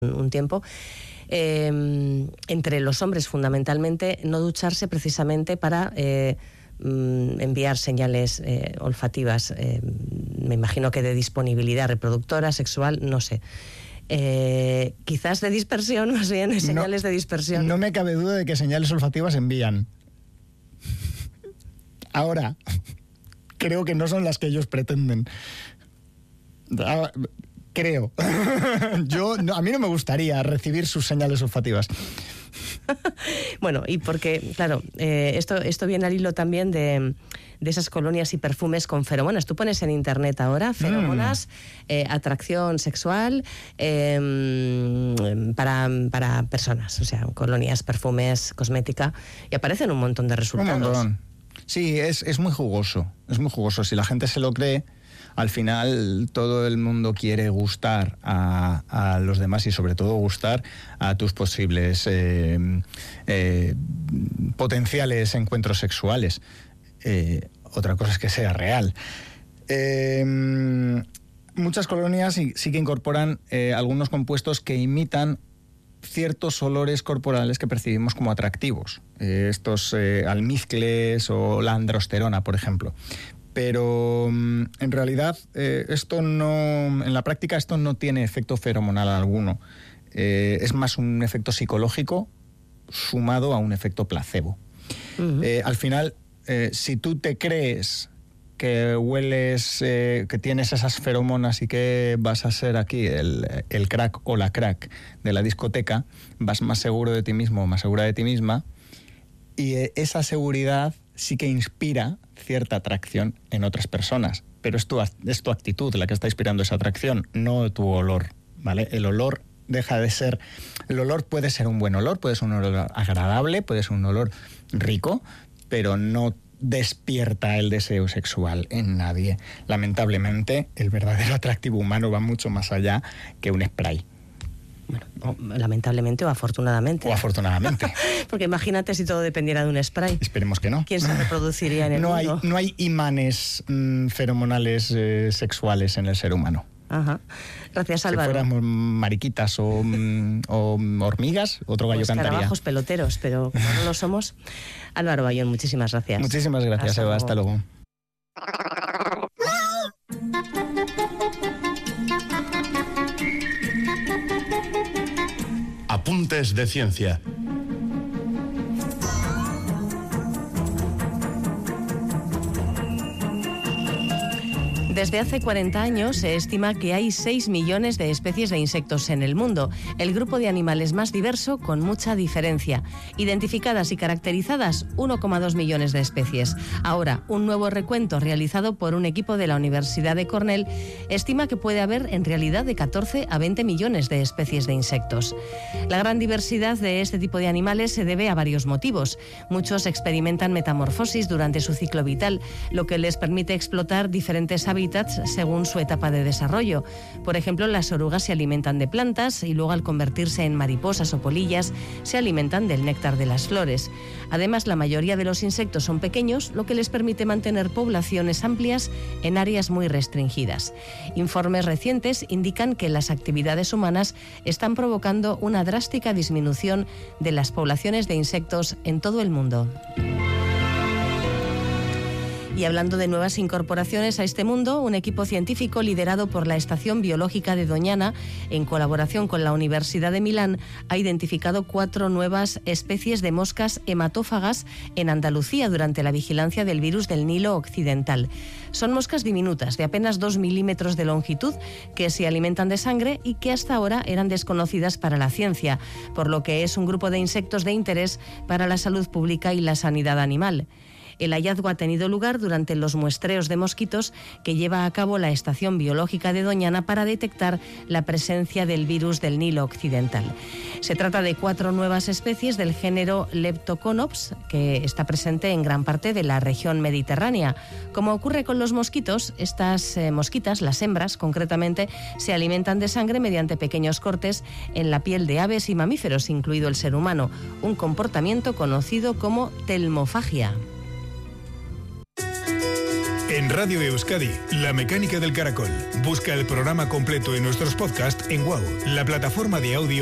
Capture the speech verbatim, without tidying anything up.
un tiempo, eh, entre los hombres fundamentalmente, no ducharse precisamente para eh, enviar señales eh, olfativas, eh, me imagino que de disponibilidad reproductora, sexual, no sé. Eh, quizás de dispersión, más bien, señales no, de dispersión. No me cabe duda de que señales olfativas envían. Ahora, creo que no son las que ellos pretenden. Ah, creo. Yo, no, a mí no me gustaría recibir sus señales olfativas. Bueno, y porque, claro, eh, esto, esto viene al hilo también de, de esas colonias y perfumes con feromonas. Tú pones en internet ahora feromonas, mm. eh, atracción sexual eh, para, para personas, o sea, colonias, perfumes, cosmética, y aparecen un montón de resultados. Un montón. Sí, es, es muy jugoso, es muy jugoso. Si la gente se lo cree, al final todo el mundo quiere gustar a, a los demás y sobre todo gustar a tus posibles eh, eh, potenciales encuentros sexuales. Eh, otra cosa es que sea real. Eh, muchas colonias sí, sí que incorporan eh, algunos compuestos que imitan ciertos olores corporales que percibimos como atractivos. Eh, estos eh, almizcles o la androsterona, por ejemplo. Pero en realidad eh, esto no, en la práctica esto no tiene efecto feromonal alguno. Eh, es más un efecto psicológico sumado a un efecto placebo. Uh-huh. Eh, al final, eh, si tú te crees que hueles, eh, que tienes esas feromonas y que vas a ser aquí el, el crack o la crack de la discoteca, vas más seguro de ti mismo o más segura de ti misma, y eh, esa seguridad sí que inspira cierta atracción en otras personas, pero es tu, es tu actitud la que está inspirando esa atracción, no tu olor, ¿vale? El olor deja de ser... El olor puede ser un buen olor, puede ser un olor agradable, puede ser un olor rico, pero no despierta el deseo sexual en nadie. Lamentablemente, el verdadero atractivo humano va mucho más allá que un spray. Bueno, o, lamentablemente o afortunadamente. O afortunadamente. Porque imagínate si todo dependiera de un spray. Esperemos que no. ¿Quién se reproduciría en el no mundo? Hay, no hay imanes mmm, feromonales eh, sexuales en el ser humano. Ajá. Gracias, Álvaro. Si fuéramos mariquitas o, mm, o hormigas, otro gallo pues cantaría. Escarabajos peloteros, pero como no lo somos. Álvaro Bayón, muchísimas gracias. Muchísimas gracias, Eva. Hasta luego. Apuntes de ciencia. Desde hace cuarenta años se estima que hay seis millones de especies de insectos en el mundo, el grupo de animales más diverso con mucha diferencia. Identificadas y caracterizadas, uno coma dos millones de especies. Ahora, un nuevo recuento realizado por un equipo de la Universidad de Cornell estima que puede haber en realidad de catorce a veinte millones de especies de insectos. La gran diversidad de este tipo de animales se debe a varios motivos. Muchos experimentan metamorfosis durante su ciclo vital, lo que les permite explotar diferentes hábitats según su etapa de desarrollo. Por ejemplo, las orugas se alimentan de plantas y luego, al convertirse en mariposas o polillas, se alimentan del néctar de las flores. Además, la mayoría de los insectos son pequeños, lo que les permite mantener poblaciones amplias en áreas muy restringidas. Informes recientes indican que las actividades humanas están provocando una drástica disminución de las poblaciones de insectos en todo el mundo. Y hablando de nuevas incorporaciones a este mundo, un equipo científico liderado por la Estación Biológica de Doñana, en colaboración con la Universidad de Milán, ha identificado cuatro nuevas especies de moscas hematófagas en Andalucía durante la vigilancia del virus del Nilo Occidental. Son moscas diminutas, de apenas dos milímetros de longitud, que se alimentan de sangre y que hasta ahora eran desconocidas para la ciencia, por lo que es un grupo de insectos de interés para la salud pública y la sanidad animal. El hallazgo ha tenido lugar durante los muestreos de mosquitos que lleva a cabo la Estación Biológica de Doñana para detectar la presencia del virus del Nilo Occidental. Se trata de cuatro nuevas especies del género Leptoconops, que está presente en gran parte de la región mediterránea. Como ocurre con los mosquitos, estas eh, mosquitas, las hembras concretamente, se alimentan de sangre mediante pequeños cortes en la piel de aves y mamíferos, incluido el ser humano, un comportamiento conocido como telmofagia. En Radio Euskadi, La Mecánica del Caracol, Busca el programa completo en nuestros podcasts en Wow, la plataforma de audio